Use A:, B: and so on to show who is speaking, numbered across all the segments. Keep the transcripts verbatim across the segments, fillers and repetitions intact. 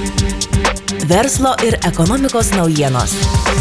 A: Verslo ir ekonomikos naujienos.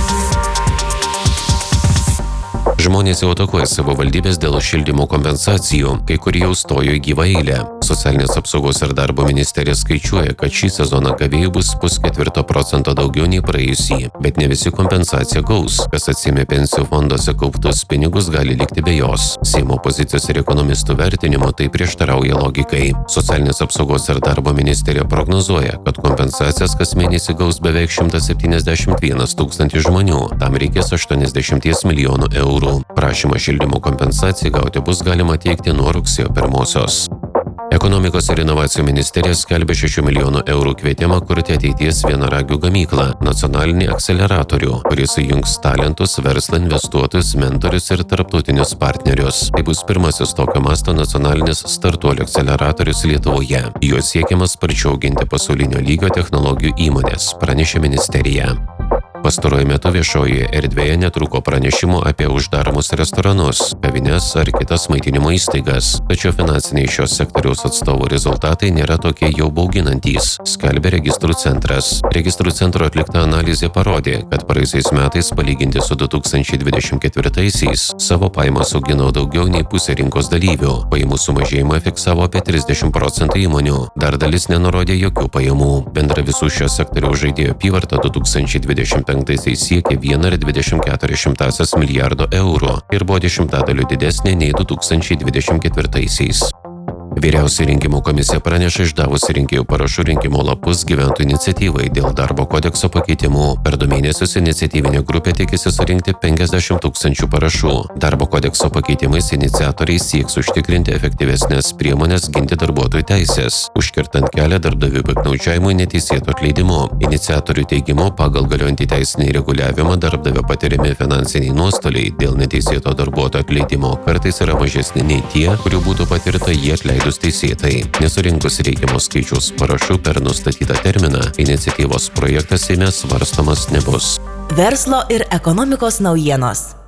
B: Žmonės jau atakuoja savivaldybės dėl šildymo kompensacijų, kai kurie jau stojo į gyvą eilę. Socialinės apsaugos ir darbo ministerija skaičiuoja, kad šį sezoną gavėjų bus pusketvirto procento daugiau nei praėjusį, bet ne visi kompensaciją gaus. Kas atsiėmė pensijų fonduose kauptus pinigus, gali likti be jos. Seimo opozicijos ir ekonomistų vertinimo tai prieštarauja logikai. Socialinės apsaugos ir darbo ministerija prognozuoja, kad kompensacijas kas mėnesį gaus beveik šimtas septyniasdešimt vienas tūkstantis žmonių. Tam reikės aštuoniasdešimt milijonų eurų. Prašymą šildymo kompensacijai gauti bus galima teikti nuo rugsėjo pirmosios. Ekonomikos ir inovacijų ministerija skelbia šešių milijonų eurų kvietimą kurti ateities vienaragių gamyklą – nacionalinį akceleratorių, kuris įjungs talentus, verslą, investuotojus, mentorius ir tarptautinius partnerius. Tai bus pirmasis tokio masto nacionalinis startuolių akceleratorius Lietuvoje. Juo siekiama sparčiau auginti pasaulinio lygio technologijų įmonės, pranešė ministerija. Pastaruoju metu viešojoje erdvėje netrūko pranešimų apie uždaromus restoranus, kavines ar kitas maitinimo įstaigas. Tačiau finansiniai šios sektoriaus atstovų rezultatai nėra tokie jau bauginantys, skelbia Registrų centras. Registrų centro atlikta analizė parodė, kad praėjusiais metais palyginti su du tūkstančiai dvidešimt ketvirtaisiais savo pajamas augino daugiau nei pusė rinkos dalyvių. Pajamų sumažėjimą fiksavo apie trisdešimt procentų įmonių. Dar dalis nenurodė jokių pajamų. Bendra visų šio sektoriaus žaidėjų apyvarta du tūkstančiai dvidešimt penktaisiais siekė vieną ir dvidešimt keturias šimtąsias milijardo eurų ir buvo dešimtadaliu didesnė nei du tūkstančiai dvidešimt ketvirtaisiais. Vyriausioji rinkimų komisija praneša išdavusi rinkėjų parašų rinkimo lapus gyventojų iniciatyvai dėl darbo kodekso pakeitimų. Per du mėnesius iniciatyvinė grupė tikisi surinkti penkiasdešimt tūkstančių parašų. Darbo kodekso pakeitimais iniciatoriai sieks užtikrinti efektyvesnės priemonės ginti darbuotojų teisės, užkirtant kelią darbdavių piktnaudžiavimui neteisėtu atleidimu. Iniciatorių teigimu, pagal galiojantį teisinį reguliavimą darbdavio patiriami finansiniai nuostoliai dėl neteisėto darbuotojo atleidimo kartais yra mažesni nei tie, kurių būtų patirta jį atleidus teisėtai. Nesurinkus reikiamos skaičiaus parašų per nustatytą terminą, iniciatyvos projektas Seime svarstomas nebus.
A: Verslo ir ekonomikos naujienos.